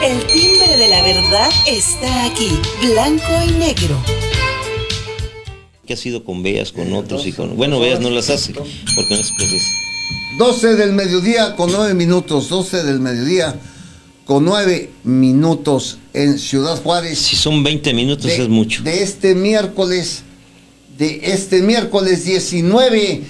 El timbre de la verdad está aquí, blanco y negro. Que ha sido con Beas, con otros y con... Bueno, Beas no las hace, porque no es preciso. 12 del mediodía con 9 minutos, 12 del mediodía con 9 minutos en Ciudad Juárez. Si son 20 minutos es mucho. De este miércoles 19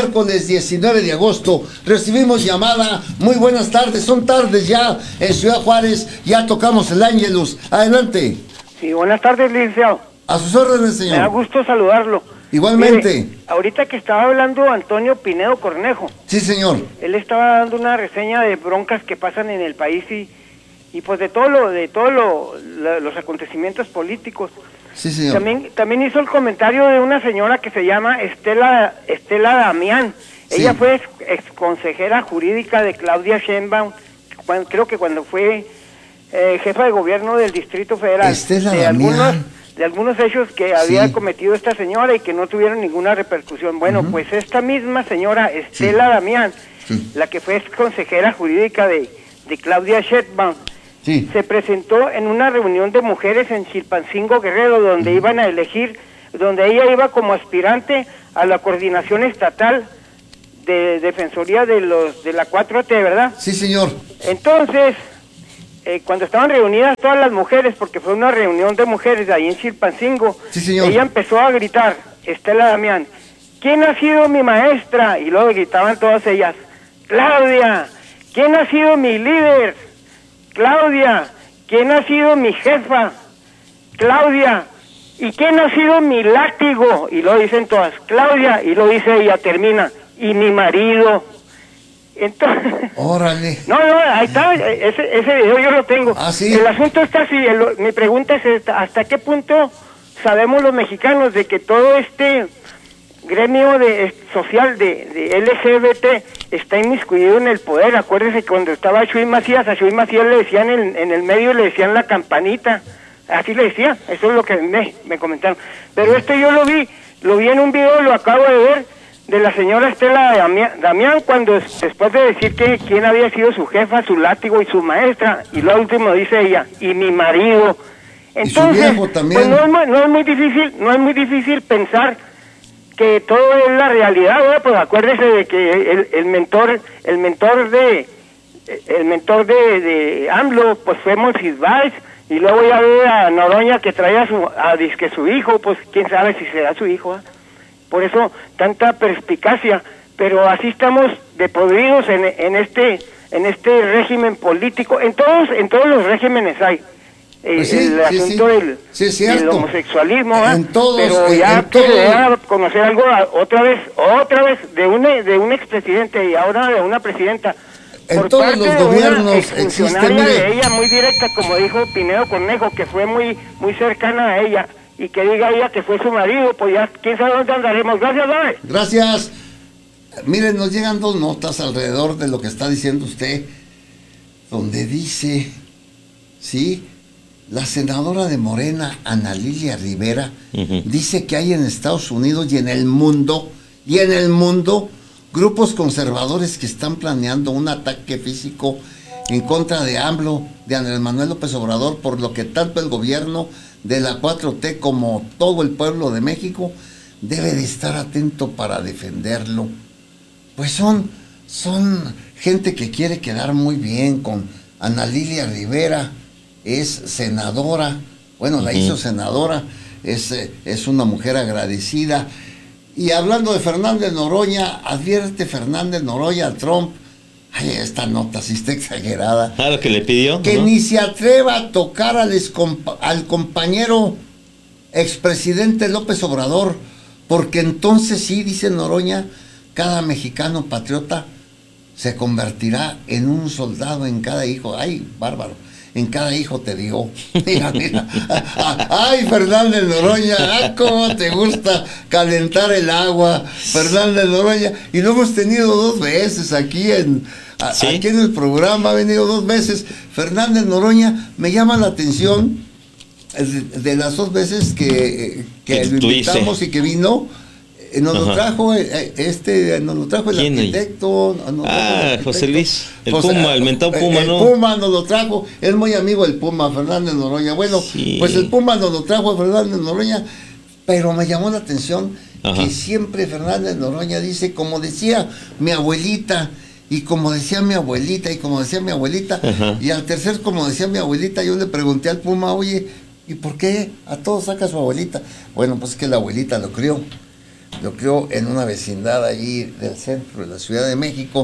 de agosto, recibimos llamada. Muy buenas tardes, son tardes ya en Ciudad Juárez, ya tocamos el Ángelus. Adelante. Sí, buenas tardes, licenciado. A sus órdenes, señor. Me da gusto saludarlo. Igualmente. Mire, ahorita que estaba hablando Antonio Pinedo Cornejo. Sí, señor. Él estaba dando una reseña de broncas que pasan en el país y pues de los acontecimientos políticos. Sí, señor. También hizo el comentario de una señora que se llama Estela Damián. Sí. Ella fue ex consejera jurídica de Claudia Sheinbaum, creo que cuando fue jefa de gobierno del Distrito Federal. Estela Damián. De algunos hechos que había cometido esta señora y que no tuvieron ninguna repercusión. Bueno, pues esta misma señora, Estela Damián, la que fue ex consejera jurídica de Claudia Sheinbaum, se presentó en una reunión de mujeres en Chilpancingo, Guerrero, donde iban a elegir, donde ella iba como aspirante a la coordinación estatal de defensoría de la 4T, ¿verdad? Sí, señor. Entonces, cuando estaban reunidas todas las mujeres, porque fue una reunión de mujeres ahí en Chilpancingo, sí, señor, ella empezó a gritar, Estela Damián, ¿quién ha sido mi maestra? Y luego gritaban todas ellas, Claudia. ¿Quién ha sido mi líder? Claudia. ¿Quién ha sido mi jefa? Claudia. ¿Y quién ha sido mi látigo? Y lo dicen todas, Claudia. Y lo dice ella, termina, y mi marido. Entonces, órale. No, ahí está, ese video yo lo tengo. Ah, ¿sí? El asunto está así, mi pregunta es esta, ¿hasta qué punto sabemos los mexicanos de que todo este gremio social de LGBT está inmiscuido en el poder? Acuérdense que cuando estaba Chuy Macías, a Chuy Macías le decían en el medio, le decían la campanita, así le decían, eso es lo que me comentaron. Pero yo lo vi en un video, lo acabo de ver, de la señora Estela Damián, cuando después de decir que quién había sido su jefa, su látigo y su maestra, y lo último dice ella, y mi marido. Entonces, y su viejo también. Pues no es muy difícil pensar que todo es la realidad, ¿verdad? Pues acuérdese de que el mentor de AMLO, pues fue Monsiváis, y luego ya ve a Noroña que trae a dizque su hijo, pues quién sabe si será su hijo, ¿eh? Por eso tanta perspicacia, pero así estamos de podridos en este régimen político. En todos los regímenes hay pues el asunto del homosexualismo, en todos, pero ya que se da a conocer algo otra vez de un expresidente y ahora de una presidenta. En por todos parte los de gobiernos una existe, de ella muy directa, como dijo Pinedo Cornejo, que fue muy cercana a ella, y que diga ella que fue su marido, pues ya quién sabe dónde andaremos. Gracias, Dave. Gracias. Miren, nos llegan dos notas alrededor de lo que está diciendo usted, donde dice, sí, la senadora de Morena, Ana Lilia Rivera, dice que hay en Estados Unidos y en el mundo, grupos conservadores que están planeando un ataque físico en contra de AMLO, de Andrés Manuel López Obrador, por lo que tanto el gobierno de la 4T como todo el pueblo de México debe de estar atento para defenderlo. Pues son gente que quiere quedar muy bien con Ana Lilia Rivera, es senadora, bueno, la hizo senadora, es una mujer agradecida. Y hablando de Fernández Noroña, advierte Fernández Noroña a Trump, ay, esta nota sí está exagerada. Ah, lo que le pidió. Que ¿no? ni se atreva a tocar al compañero expresidente López Obrador, porque entonces sí, dice Noroña, cada mexicano patriota se convertirá en un soldado en cada hijo. Ay, bárbaro, en cada hijo te digo. Mira. Ay, Fernández Noroña, cómo te gusta calentar el agua, Fernández Noroña. Y lo hemos tenido 2 veces aquí aquí en el programa, ha venido 2 veces. Fernández Noroña, me llama la atención de las 2 veces que lo invitamos y que vino, Nos lo Ajá. trajo nos lo trajo el ¿Quién ahí? arquitecto. José Luis, el Puma, el mentado Puma, el ¿no? Puma nos lo trajo, es muy amigo del Puma, Fernández Noroña. Bueno, Sí. pues el Puma nos lo trajo a Fernández Noroña, pero me llamó la atención Ajá. que siempre Fernández Noroña dice, como decía mi abuelita, y como decía mi abuelita, y como decía mi abuelita, Ajá. y al tercer, como decía mi abuelita, yo le pregunté al Puma, oye, ¿y por qué a todos saca su abuelita? Bueno, pues es que la abuelita lo crió en una vecindad allí del centro de la Ciudad de México.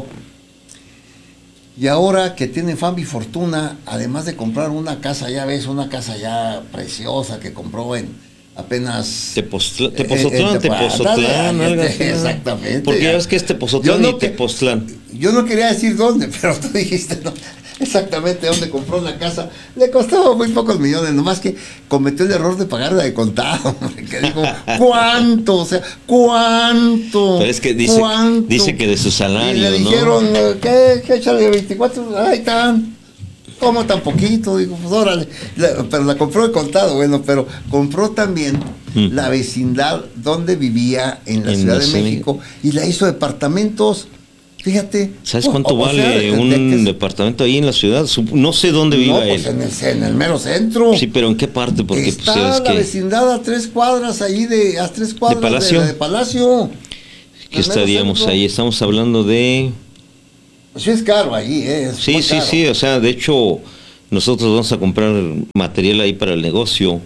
Y ahora que tiene fama y fortuna, además de comprar una casa, ya ves, una casa ya preciosa que compró en apenas... Tepozotlán, Ándale, algo así, ¿no? exactamente. Porque ya ves que es Tepoztlán Yo y no que- Tepoztlán. Yo no quería decir dónde, pero tú dijiste no, exactamente dónde compró la casa. Le costaba muy pocos millones, nomás que cometió el error de pagarla de contado, hombre, que dijo, ¿cuánto? O sea, ¿cuánto? Pero es que dice, ¿Cuánto? dice que de su salario, Y le ¿no? dijeron, ¿qué échale 24? Ay, tan. ¿Cómo tan poquito? Digo, pues órale. Pero la compró de contado, bueno, pero compró también la vecindad donde vivía en la Ciudad de México y la hizo departamentos. Fíjate. ¿Sabes cuánto o sea, vale un departamento ahí en la ciudad? No sé dónde viva no, pues él. en el mero centro. Sí, pero ¿en qué parte? Porque está pues, la es que, vecindad a 3 cuadras ahí a 3 cuadras Palacio. de Palacio. que El mero estaríamos centro. ahí. Estamos hablando de... Sí es caro ahí, es Sí, muy sí, caro. sí. O sea, de hecho, nosotros vamos a comprar material ahí para el negocio.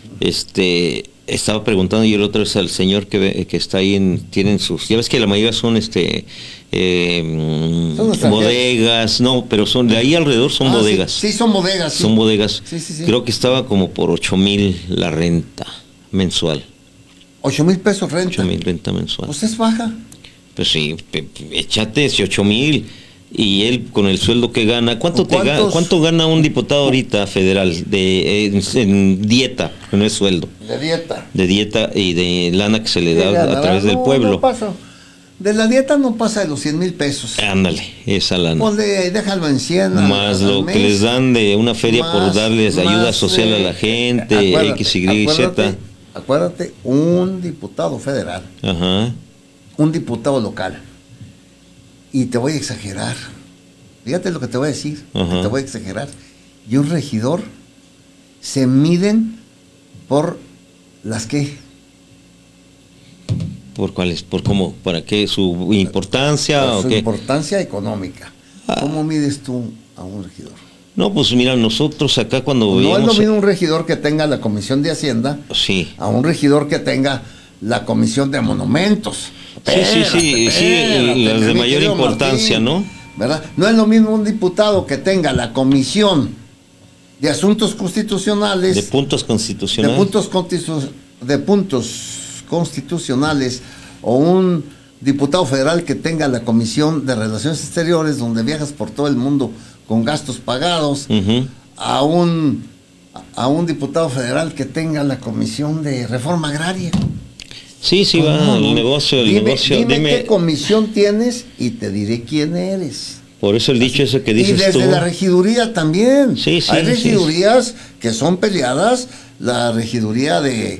Estaba preguntando yo la otra vez al señor que está ahí, tienen sus... Ya ves que la mayoría son extranjeros. bodegas, no, pero son de ahí alrededor son Ah, bodegas. Sí, son bodegas. Sí. Son bodegas. Sí, sí, sí. Creo que estaba como por 8,000 la renta mensual. 8,000 pesos renta. 8,000 renta mensual. Pues es baja. Pues sí, échate ese 8,000 y él con el sueldo que gana. ¿Cuánto gana un diputado ahorita federal en dieta, que no es sueldo? De dieta y de lana que se le da a través del pueblo. No pasa. De la dieta no pasa de los 100,000 pesos. Ándale, esa lana. Ponle, déjalo en 100. Más al lo mes. que les dan de una feria por Más, darles ayuda más, social a la gente, acuérdate, X, Y, Z. Acuérdate, un diputado federal, Ajá. un diputado local, y te voy a exagerar, fíjate lo que te voy a decir, Ajá. te voy a exagerar, y un regidor se miden por las que, ¿Por cuáles? ¿Por cómo? ¿Para qué? ¿Su importancia por o su qué? importancia económica. Ah. ¿Cómo mides tú a un regidor? No, pues mira, nosotros acá cuando No es lo veíamos... mismo un regidor que tenga la comisión de Hacienda Sí. a un regidor que tenga la comisión de monumentos. Sí, las de mi mayor querido importancia, Martín, ¿no? ¿Verdad? No es lo mismo un diputado que tenga la comisión de asuntos constitucionales, De puntos constitucionales. de puntos constitucionales, o un diputado federal que tenga la comisión de relaciones exteriores, donde viajas por todo el mundo con gastos pagados, Ujú. a un diputado federal que tenga la comisión de reforma agraria. Sí, va No, el no. negocio, Dime dime. qué comisión tienes y te diré quién eres. Por eso el dicho ese que Y dices desde tú. la regiduría también. Sí, sí, Hay sí. regidurías que son peleadas, la regiduría de,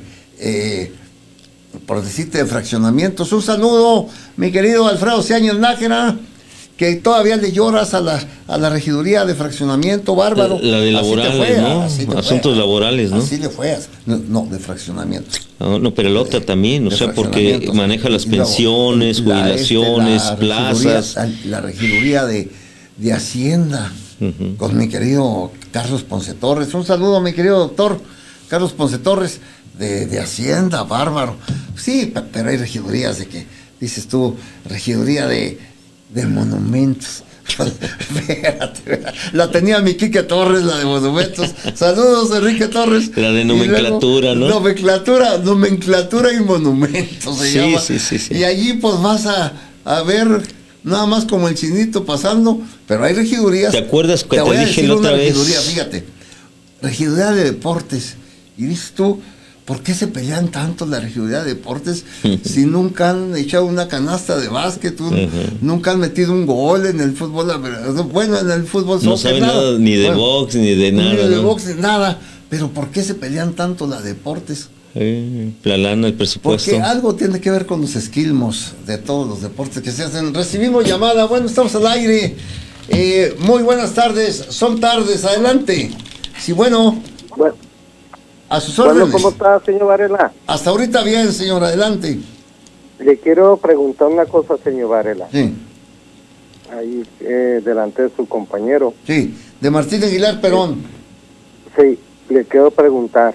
por decirte, de fraccionamientos. Un saludo, mi querido Alfredo Ciañez Nájera, que todavía le lloras a la regiduría de fraccionamiento, bárbaro. La de Así te laborales, fue, ¿no? así te fue. Asuntos laborales, ¿no? Así le fue. No, de fraccionamiento. No, pero la otra también, o De sea, porque fraccionamientos. maneja las Y luego, pensiones, jubilaciones, plazas. La regiduría de Hacienda, Ujú. con mi querido Carlos Ponce Torres. Un saludo, mi querido doctor Carlos Ponce Torres, de Hacienda, bárbaro. Sí, pero hay regidurías de que, dices tú, regiduría de monumentos. Espérate, la tenía mi Quique Torres, la de monumentos. Saludos, Enrique Torres. La de Y nomenclatura, luego, ¿no? Nomenclatura y monumentos se Sí, llama. sí. Y allí pues vas a ver nada más como el chinito pasando, pero hay regidurías. ¿Te acuerdas que te voy a dije decir la otra una vez? regiduría, fíjate, regiduría de deportes. Y dices tú, ¿por qué se pelean tanto la regiduría de deportes si nunca han echado una canasta de básquet, nunca han metido un gol en el fútbol? Bueno, en el fútbol No soccer, saben nada ni de box, ni de nada. ni de ¿no? box, nada. Pero ¿por qué se pelean tanto la de deportes? La lana, el presupuesto. Porque algo tiene que ver con los esquilmos de todos los deportes que se hacen. Recibimos llamada, bueno, estamos al aire. Muy buenas tardes, son tardes, adelante. Sí, bueno. A sus órdenes. ¿Cómo está, señor Varela? Hasta ahorita bien, señor, adelante. Le quiero preguntar una cosa, señor Varela. Sí. Ahí, delante de su compañero. Sí, de Martín Aguilar Perón. Sí, le quiero preguntar.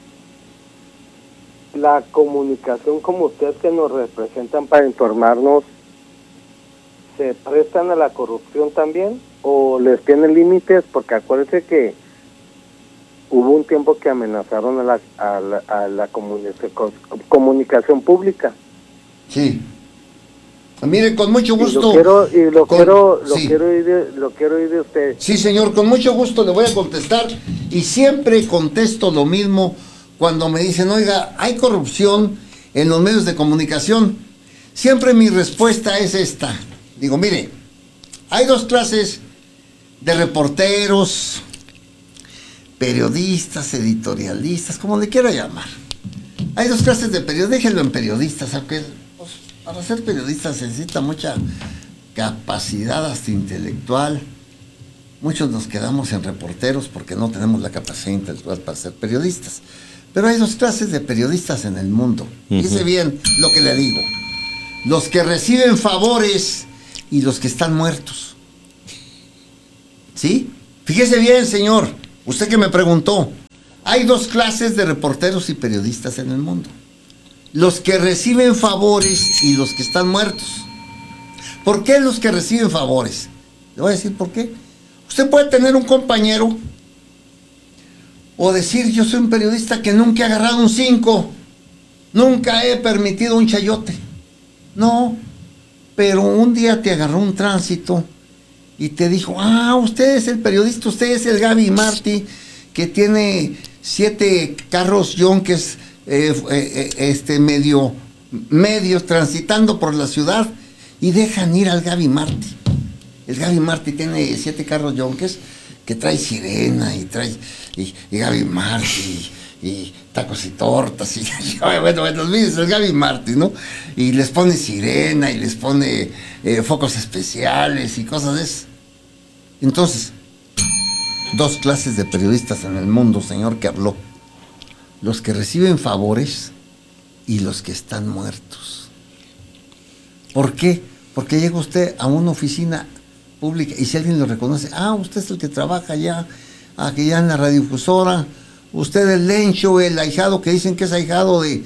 La comunicación como ustedes que nos representan para informarnos, ¿se prestan a la corrupción también? ¿O les tienen límites? Porque acuérdense que hubo un tiempo que amenazaron a la comunicación pública. Sí. Mire, con mucho gusto. Lo quiero oír de usted. Sí, señor, con mucho gusto le voy a contestar. Y siempre contesto lo mismo cuando me dicen, oiga, hay corrupción en los medios de comunicación. Siempre mi respuesta es esta. Digo, mire, hay dos clases de reporteros, periodistas, editorialistas, como le quiera llamar. Hay dos clases de periodistas, déjenlo en periodistas, aunque pues, para ser periodista se necesita mucha capacidad hasta intelectual. Muchos nos quedamos en reporteros porque no tenemos la capacidad intelectual para ser periodistas. Pero hay dos clases de periodistas en el mundo. Fíjese bien lo que le digo. Los que reciben favores y los que están muertos. ¿Sí? Fíjese bien, señor. Usted que me preguntó. Hay dos clases de reporteros y periodistas en el mundo. Los que reciben favores y los que están muertos. ¿Por qué los que reciben favores? Le voy a decir por qué. Usted puede tener un compañero o decir, yo soy un periodista que nunca he agarrado un 5, nunca he permitido un chayote. No, pero un día te agarró un tránsito y te dijo, usted es el periodista, usted es el Gaby Martí, que tiene 7 carros yonques medios transitando por la ciudad y dejan ir al Gaby Martí. El Gaby Martí tiene 7 carros yonques que trae sirena y trae y Gaby Martí y tacos y tortas y bueno, olvídense el Gaby Martí, ¿no? Y les pone sirena y les pone focos especiales y cosas de eso. Entonces, dos clases de periodistas en el mundo, señor, que habló. Los que reciben favores y los que están muertos. ¿Por qué? Porque llega usted a una oficina pública y si alguien lo reconoce, usted es el que trabaja allá en la radiodifusora, usted es el Lencho, el ahijado que dicen que es ahijado del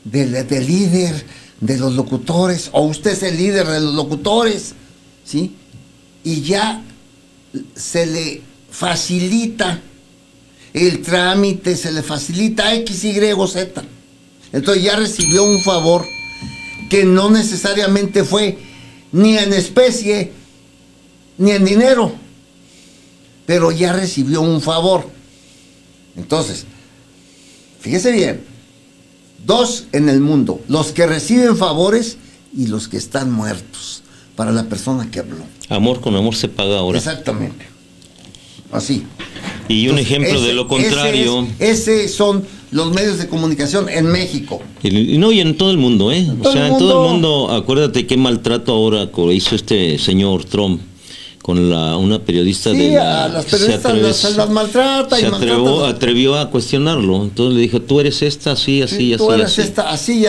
líder de los locutores, o usted es el líder de los locutores, ¿sí? Y ya se le facilita el trámite, se le facilita X, Y, Z. Entonces ya recibió un favor que no necesariamente fue ni en especie ni en dinero, pero ya recibió un favor. Entonces, fíjese bien, dos en el mundo, los que reciben favores y los que están muertos, para la persona que habló. Amor con amor se paga ahora. Exactamente. Así. Y un ejemplo de lo contrario. Ese son los medios de comunicación en México. Y en todo el mundo, ¿eh? En todo el mundo, acuérdate qué maltrato ahora hizo este señor Trump con una periodista a las periodistas las maltrata y atrevió a cuestionarlo. Entonces le dijo, tú eres esta, así, tú eres esta, así,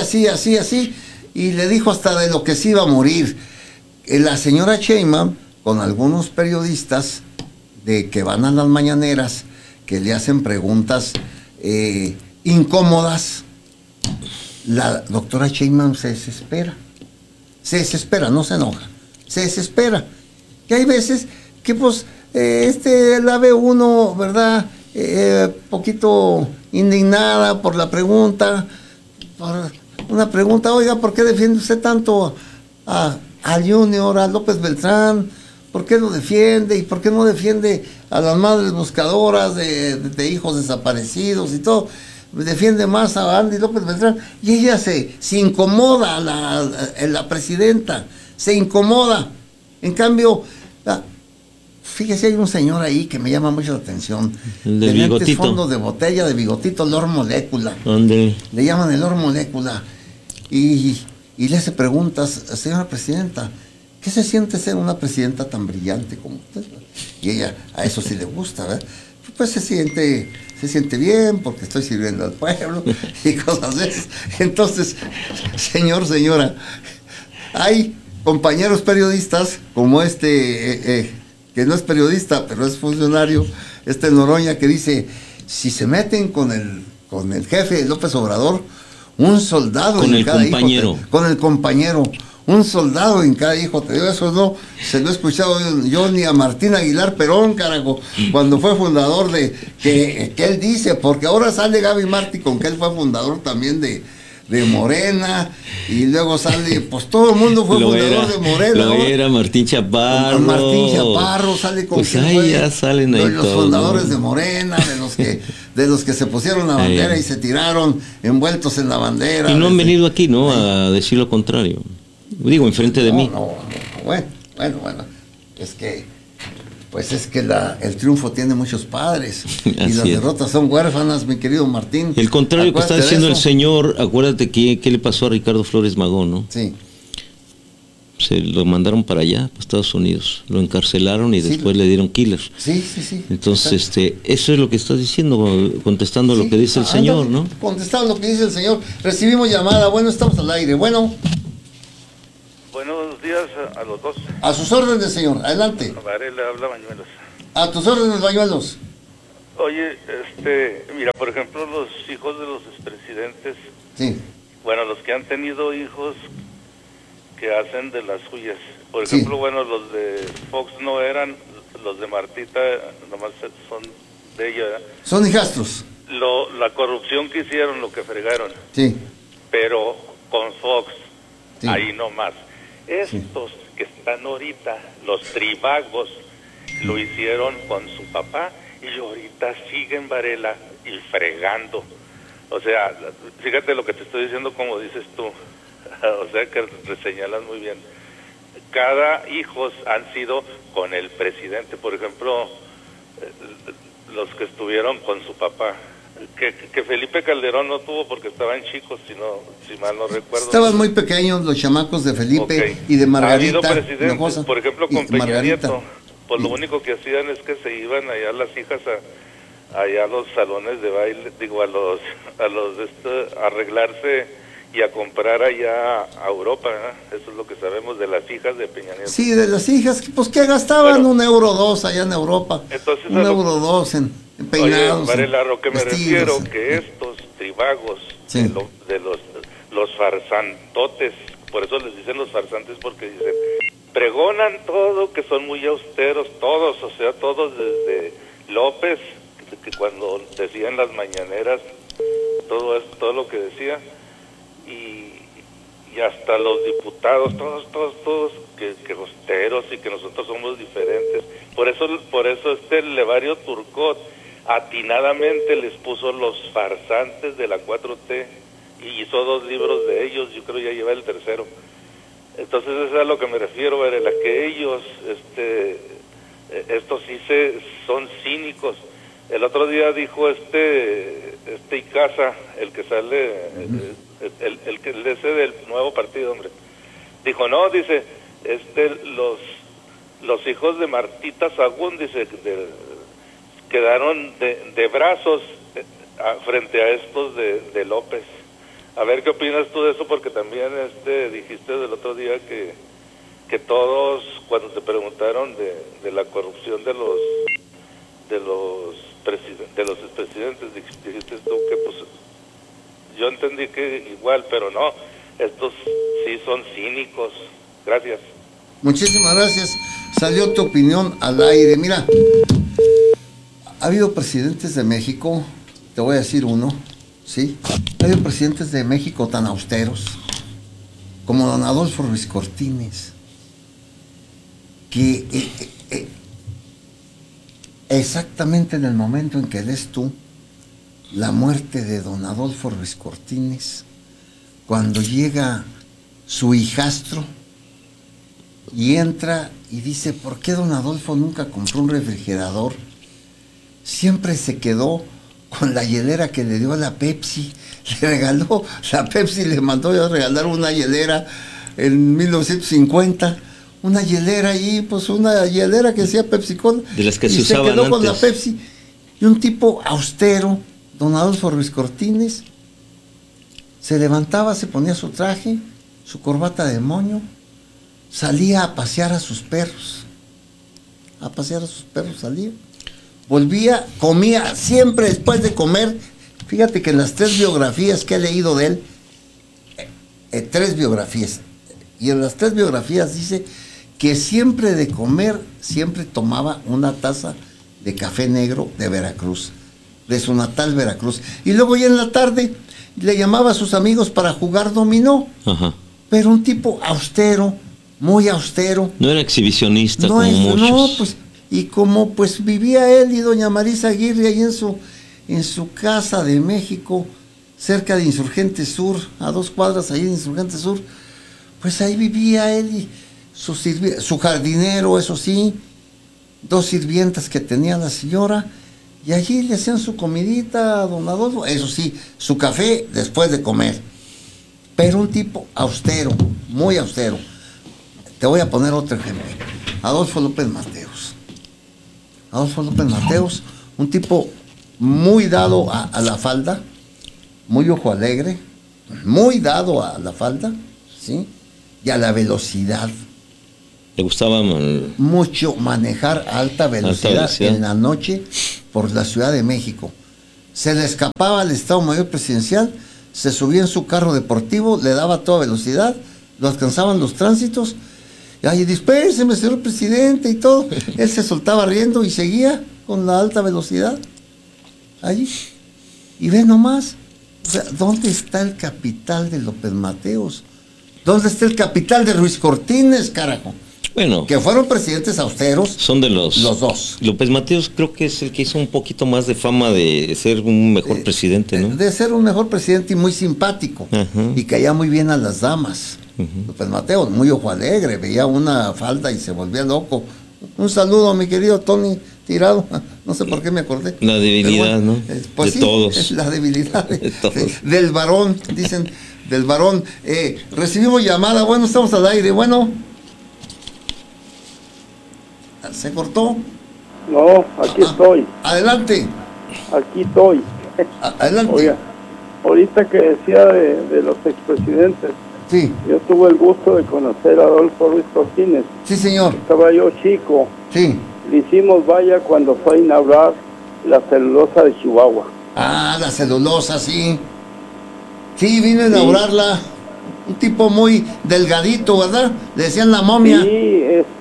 y le dijo hasta de lo que se iba a morir. La señora Sheinbaum, con algunos periodistas de que van a las mañaneras, que le hacen preguntas incómodas, la doctora Sheinbaum se desespera, no se enoja, se desespera. Y hay veces que pues la ve uno, ¿verdad? Poquito indignada por la pregunta, por una pregunta, oiga, ¿por qué defiende usted tanto al Junior, a López Beltrán? ¿Por qué lo defiende? ¿Y por qué no defiende a las madres buscadoras de hijos desaparecidos y todo? Defiende más a Andy López Beltrán. Y ella se incomoda, la presidenta, se incomoda. En cambio, fíjese, hay un señor ahí que me llama mucho la atención. El del bigotito. Fondo de botella de bigotito, Lord Molécula. ¿Dónde? Le llaman el Lord Molécula. Y le hace preguntas, señora presidenta, ¿qué se siente ser una presidenta tan brillante como usted? Y ella, a eso sí le gusta, ¿verdad? Pues se siente bien porque estoy sirviendo al pueblo y cosas de esas. Entonces, señora, hay compañeros periodistas como que no es periodista, pero es funcionario, Noroña, que dice, si se meten con el jefe López Obrador, un soldado con en el cada compañero. hijo, con el compañero, un soldado en cada hijo. Te digo, eso no se lo he escuchado yo ni a Martín Aguilar Perón, carajo, cuando fue fundador que él dice, porque ahora sale Gaby Martí con que él fue fundador también de Morena, y luego sale, pues todo el mundo fue fundador de Morena. Lo era Martín Chaparro. Martín Chaparro sale con pues ahí ya salen ahí los todos, fundadores, ¿no? de Morena, de los que se pusieron la bandera y se tiraron envueltos en la bandera. Y no han venido aquí, ¿no? A decir lo contrario. Digo, enfrente de mí. Bueno. Es que el triunfo tiene muchos padres y las derrotas son huérfanas, mi querido Martín. El contrario que está diciendo el señor, acuérdate qué le pasó a Ricardo Flores Magón, ¿no? Sí. Se lo mandaron para allá, para Estados Unidos. Lo encarcelaron y después le dieron killers. Sí. Entonces, eso es lo que estás diciendo, contestando lo que dice el señor, ¿no? Contestando lo que dice el señor. Recibimos llamada. Bueno, estamos al aire. Bueno. Buenos días a los dos. A sus órdenes, señor. Adelante. Le habla Bañuelos. A tus órdenes, Bañuelos. Oye, mira, por ejemplo, los hijos de los expresidentes, sí, bueno, los que han tenido hijos que hacen de las suyas. Por ejemplo, bueno, los de Fox no eran, los de Martita nomás son de ella. Son hijastros. La corrupción que hicieron, lo que fregaron. Sí. Pero con Fox, sí, ahí nomás. Estos que están ahorita, los tribagos, lo hicieron con su papá y ahorita siguen, Varela, y fregando. O sea, fíjate lo que te estoy diciendo, como dices tú. O sea, que reseñalas muy bien. Cada hijos han sido con el presidente. Por ejemplo, los que estuvieron con su papá. Que Felipe Calderón no tuvo porque estaban chicos, si mal no recuerdo. Estaban muy pequeños los chamacos de Felipe y de Margarita. Ha habido presidentes, por ejemplo, con Peña Nieto. Pues lo único que hacían es que se iban allá las hijas allá a los salones de baile, digo, a arreglarse y a comprar allá a Europa, ¿eh? Eso es lo que sabemos de las hijas de Peña Nieto. Sí, de las hijas, pues que gastaban €1 allá en Europa. Entonces, €1 en peinados. Oye, Varela, lo que me refiero, que estos tribagos, sí, de los farsantotes, por eso les dicen los farsantes, porque dicen, pregonan todo, que son muy austeros, todos, o sea, todos desde López, que cuando decían las mañaneras, todo lo que decía, y hasta los diputados, todos que austeros y que nosotros somos diferentes. Por eso Levario Turcot atinadamente les puso los farsantes de la 4T y hizo 2 libros de ellos, yo creo ya lleva el tercero. Entonces eso es a lo que me refiero, Varela, que ellos, estos sí son cínicos. El otro día dijo Icaza, el que sale, el que ese del nuevo partido, hombre, dijo, no, dice, los hijos de Martita Sagún, dice, quedaron de brazos frente a estos de López. A ver qué opinas tú de eso, porque también dijiste del otro día que todos, cuando te preguntaron de la corrupción de los expresidentes, dijiste tú que pues yo entendí que igual, pero no, estos sí son cínicos. Gracias. Muchísimas gracias. Salió tu opinión al aire. Mira, ha habido presidentes de México, te voy a decir uno, ¿sí? Ha habido presidentes de México tan austeros como don Adolfo Ruiz Cortines, que exactamente en el momento en que lees tú la muerte de don Adolfo Ruiz Cortines, cuando llega su hijastro y entra y dice, ¿por qué don Adolfo nunca compró un refrigerador? Siempre se quedó con la hielera que le dio a la Pepsi. Le regaló, la Pepsi le mandó a regalar una hielera en 1950. Una hielera ahí, pues una hielera que decía PepsiCo. De las que y se usaban quedó antes. Con la Pepsi. Y un tipo austero, don Adolfo Ruiz Cortines, se levantaba, se ponía su traje, su corbata de moño, salía a pasear a sus perros. A pasear a sus perros salía. Volvía, comía, siempre después de comer. Fíjate que en las 3 biografías que he leído de él, 3 biografías, y en las 3 biografías dice que siempre de comer, siempre tomaba una taza de café negro de Veracruz, de su natal Veracruz. Y luego ya en la tarde le llamaba a sus amigos para jugar dominó. Ajá. Pero un tipo austero, muy austero. No era exhibicionista No como muchos. No, pues, y como pues vivía él y doña Marisa Aguirre ahí en su casa de México, cerca de Insurgente Sur, a 2 cuadras ahí de Insurgente Sur, pues ahí vivía él y su jardinero, eso sí, 2 sirvientas que tenía la señora, y allí le hacían su comidita a don Adolfo, eso sí, su café después de comer. Pero un tipo austero, muy austero. Te voy a poner otro ejemplo. Adolfo López Mateos. Adolfo López Mateos, un tipo muy dado a la falda, muy ojo alegre, muy dado a la falda, ¿sí? Y a la velocidad. Le gustaba mucho manejar a alta velocidad en la noche por la Ciudad de México. Se le escapaba al Estado Mayor Presidencial, se subía en su carro deportivo, le daba toda velocidad, lo alcanzaban los tránsitos, y ahí dispérseme, señor presidente, y todo. Él se soltaba riendo y seguía con la alta velocidad allí. Y ve nomás, o sea, ¿dónde está el capital de López Mateos? ¿Dónde está el capital de Ruiz Cortines, carajo? Bueno, que fueron presidentes austeros. Son de los dos. López Mateos creo que es el que hizo un poquito más de fama de ser un mejor presidente, ¿no? De ser un mejor presidente y muy simpático. Ajá. Y caía muy bien a las damas. López Mateos, muy ojo alegre, veía una falda y se volvía loco. Un saludo a mi querido Tony Tirado. No sé por qué me acordé. La debilidad, bueno, ¿no? Pues de sí, todos. Es la debilidad de todos. Del varón, dicen, del varón. Recibimos llamada, bueno, estamos al aire, bueno. ¿Se cortó? No, aquí estoy. Adelante. Aquí estoy. Adelante. Oiga, ahorita que decía de los expresidentes, sí. Yo tuve el gusto de conocer a Adolfo Ruiz Cortines. Sí, señor. Estaba yo chico. Sí. Le hicimos vaya cuando fue a inaugurar la celulosa de Chihuahua. Ah, la celulosa, sí. Sí, vino a inaugurarla. Un tipo muy delgadito, ¿verdad? Le decían la momia. Sí,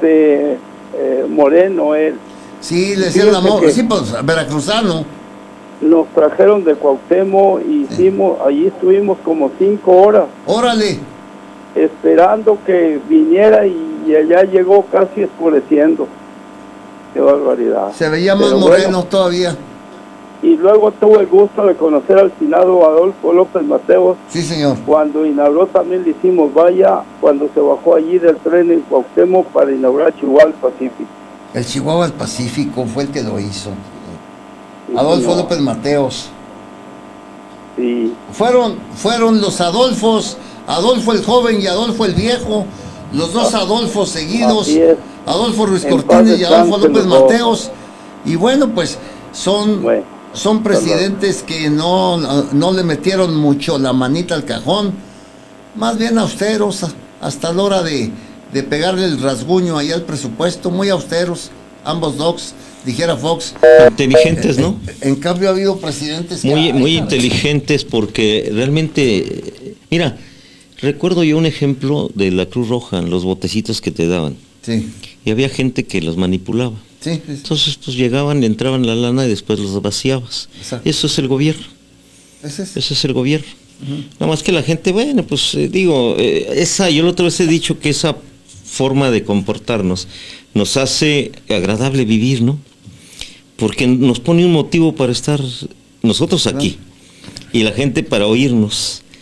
moreno él. Sí, le decían la momia. Sí, pues veracruzano. Nos trajeron de Cuauhtémoc y allí estuvimos como 5 horas. Órale. Esperando que viniera y allá llegó casi oscureciendo. Qué barbaridad. Se veía más moreno todavía. Y luego tuve el gusto de conocer al finado Adolfo López Mateos. Sí, señor. Cuando inauguró también le hicimos vaya, cuando se bajó allí del tren en Cuauhtémoc para inaugurar Chihuahua Pacífico. El Chihuahua del Pacífico fue el que lo hizo. Sí, Adolfo López Mateos. Sí. Fueron los Adolfos, Adolfo el joven y Adolfo el viejo, los dos Adolfos seguidos, Adolfo Ruiz Cortines y Adolfo López Mateos. Y bueno, pues son presidentes que no le metieron mucho la manita al cajón, más bien austeros, hasta la hora de pegarle el rasguño ahí al presupuesto, muy austeros, ambos dos, dijera Fox. Inteligentes, ¿no? En cambio ha habido presidentes muy inteligentes porque realmente, mira, recuerdo yo un ejemplo de la Cruz Roja, los botecitos que te daban. Sí. Y había gente que los manipulaba. Sí. Entonces pues llegaban, le entraban la lana y después los vaciabas. Exacto. Eso es el gobierno. Ese es el gobierno. Nada más que la gente, bueno, pues yo la otra vez he dicho que esa forma de comportarnos nos hace agradable vivir, ¿no? Porque nos pone un motivo para estar nosotros aquí y la gente para oírnos.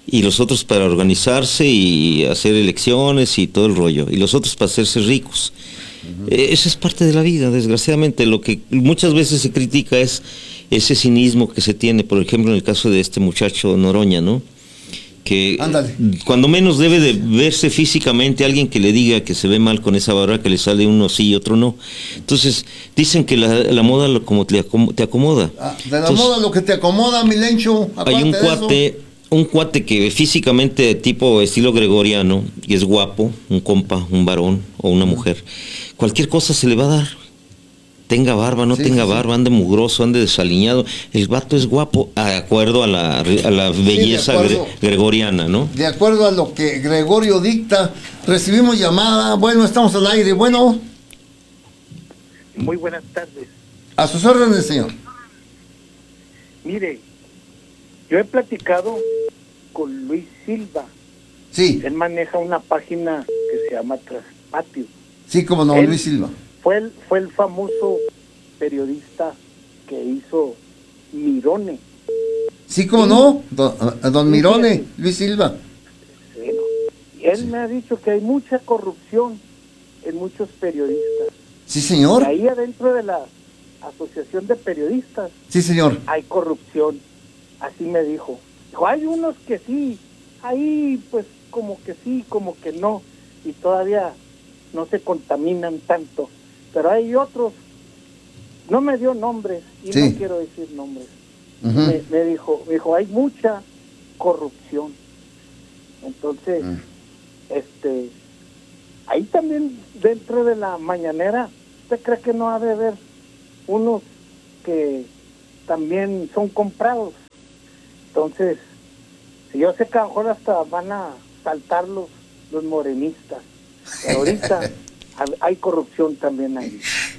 y los otros para organizarse y hacer elecciones y todo el rollo, y los otros para hacerse ricos. Eso es parte de la vida, desgraciadamente. Lo que muchas veces se critica es ese cinismo que se tiene, por ejemplo, en el caso de este muchacho Noroña, ¿no? Que cuando menos debe de verse físicamente alguien que le diga que se ve mal con esa barra, que le sale uno sí y otro no. Entonces, dicen que la moda como te acomoda. De la moda lo que te acomoda, mi Lencho. Hay un cuate que físicamente tipo estilo gregoriano, y es guapo, un compa, un varón o una mujer. Cualquier cosa se le va a dar. Tenga barba, no tenga barba, ande mugroso, ande desaliñado. El vato es guapo, de acuerdo a la belleza gregoriana, ¿no? De acuerdo a lo que Gregorio dicta. Recibimos llamada. Bueno, estamos al aire. Bueno. Muy buenas tardes. A sus órdenes, señor. Mire, yo he platicado con Luis Silva. Sí. Él maneja una página que se llama Traspatio. Sí, como no, Luis Silva. Fue el famoso periodista que hizo Mirone. Sí, como no, don Mirone, Luis Silva. Bueno, y él me ha dicho que hay mucha corrupción en muchos periodistas. Sí, señor. Y ahí adentro de la Asociación de Periodistas. Sí, señor. Hay corrupción. Así me dijo. Dijo, hay unos que sí, ahí pues como que sí, como que no. Y todavía no se contaminan tanto. Pero hay otros, no me dio nombres, y no quiero decir nombres. Me dijo, hay mucha corrupción. Entonces, ahí también dentro de la mañanera, ¿usted cree que no ha de haber unos que también son comprados? Entonces, yo sé que a lo mejor hasta van a saltar los morenistas, pero ahorita hay corrupción también ahí.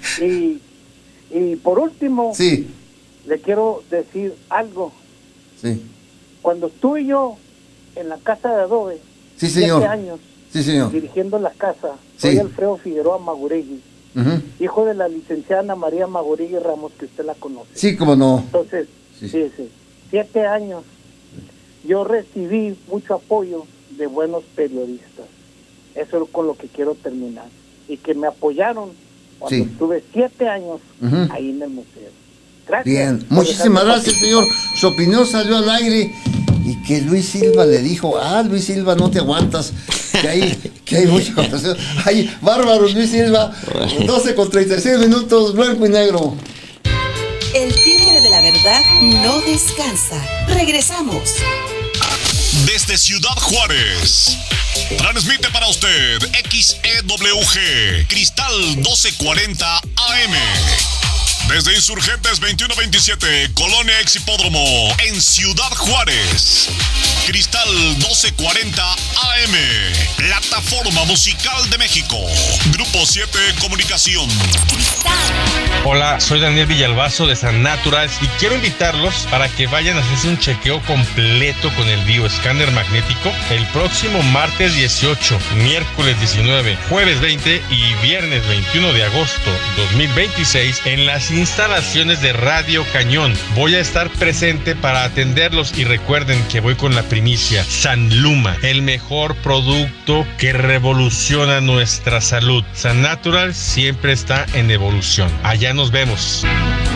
Y por último, le quiero decir algo. Sí. Cuando estuve yo en la casa de Adobe, 7 años, dirigiendo la casa, soy Alfredo Figueroa Maguregui, hijo de la licenciada Ana María Maguregui Ramos, que usted la conoce. Sí, cómo no. Entonces, 7 años, yo recibí mucho apoyo de buenos periodistas. Eso es con lo que quiero terminar. Y que me apoyaron cuando estuve 7 años ahí en el museo. Gracias. Bien, muchísimas gracias, señor. Su opinión salió al aire y que Luis Silva le dijo, Luis Silva, no te aguantas, que hay mucha conversación. Ay, bárbaro, Luis Silva. 12:36 blanco y negro. El timbre de la verdad no descansa. Regresamos. Desde Ciudad Juárez, transmite para usted XEWG Cristal 1240 AM. Desde Insurgentes 2127, Colonia Ex Hipódromo, en Ciudad Juárez. Cristal 1240 AM, Plataforma Musical de México. Grupo 7 Comunicación. Hola, soy Daniel Villalbazo de San Naturals y quiero invitarlos para que vayan a hacerse un chequeo completo con el bioescáner magnético el próximo martes 18, miércoles 19, jueves 20 y viernes 21 de agosto 2026 en las instalaciones de Radio Cañón. Voy a estar presente para atenderlos y recuerden que voy con la primicia. San Luma, el mejor producto que revoluciona nuestra salud. San Natural siempre está en evolución. Allá nos vemos.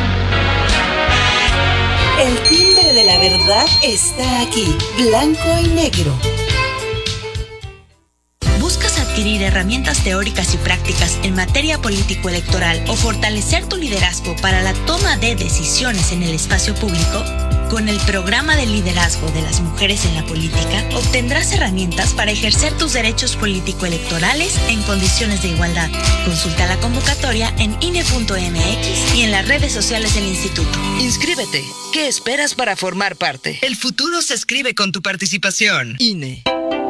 El timbre de la verdad está aquí, blanco y negro. ¿Buscas adquirir herramientas teóricas y prácticas en materia político-electoral o fortalecer tu liderazgo para la toma de decisiones en el espacio público? Con el programa de liderazgo de las mujeres en la política, obtendrás herramientas para ejercer tus derechos político-electorales en condiciones de igualdad. Consulta la convocatoria en INE.mx y en las redes sociales del instituto. Inscríbete. ¿Qué esperas para formar parte? El futuro se escribe con tu participación. INE.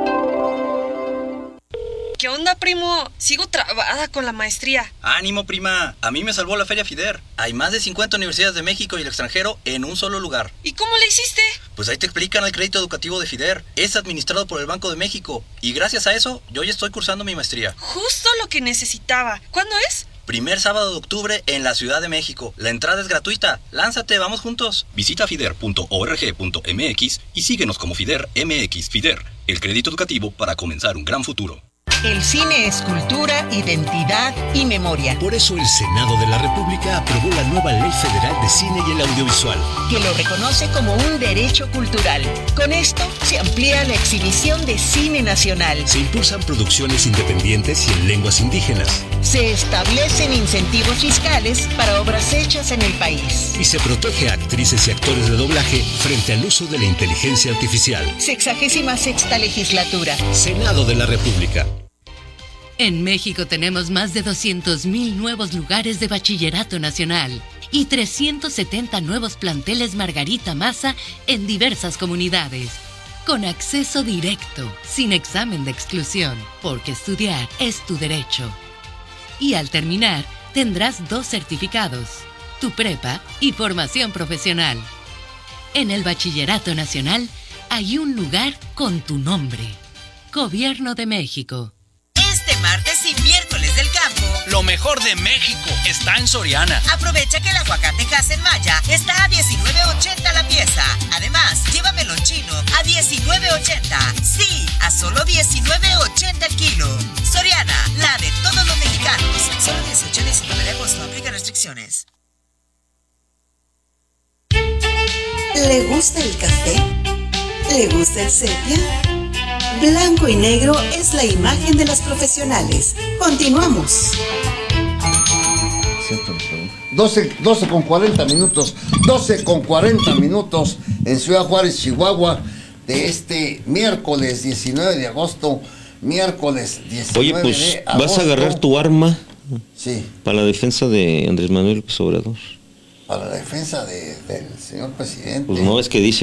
¿Qué onda, primo? Sigo trabada con la maestría. ¡Ánimo, prima! A mí me salvó la Feria FIDER. Hay más de 50 universidades de México y el extranjero en un solo lugar. ¿Y cómo le hiciste? Pues ahí te explican el crédito educativo de FIDER. Es administrado por el Banco de México. Y gracias a eso, yo ya estoy cursando mi maestría. Justo lo que necesitaba. ¿Cuándo es? Primer sábado de octubre en la Ciudad de México. La entrada es gratuita. Lánzate, vamos juntos. Visita fider.org.mx y síguenos como Fider MX. Fider, el crédito educativo para comenzar un gran futuro. El cine es cultura, identidad y memoria. Por eso el Senado de la República aprobó la nueva Ley Federal de Cine y el Audiovisual, que lo reconoce como un derecho cultural. Con esto se amplía la exhibición de cine nacional. Se impulsan producciones independientes y en lenguas indígenas. Se establecen incentivos fiscales para obras hechas en el país. Y se protege a actrices y actores de doblaje frente al uso de la inteligencia artificial. 66ª legislatura. Senado de la República. En México tenemos más de 200,000 nuevos lugares de bachillerato nacional y 370 nuevos planteles Margarita Maza en diversas comunidades, con acceso directo, sin examen de exclusión, porque estudiar es tu derecho. Y al terminar, tendrás 2 certificados, tu prepa y formación profesional. En el Bachillerato Nacional hay un lugar con tu nombre. Gobierno de México. Este martes y miércoles del campo, lo mejor de México está en Soriana. Aprovecha que el aguacate en Maya está a $19.80 la pieza. Además, lleva melón chino a $19.80. Sí, a solo $19.80 el kilo. Soriana, la de todos los mexicanos. Solo 18 y 19 de agosto. Aplica restricciones. ¿Le gusta el café? ¿Le gusta el sepia? Blanco y negro es la imagen de los profesionales. Continuamos. 12 con 40 minutos. 12 con 40 minutos en Ciudad Juárez, Chihuahua, de este miércoles 19 de agosto. Miércoles 19 Oye, pues, de agosto. ¿vas a agarrar tu arma? Sí. Para la defensa de Andrés Manuel López Obrador. Para la defensa del señor presidente. Pues no es que dice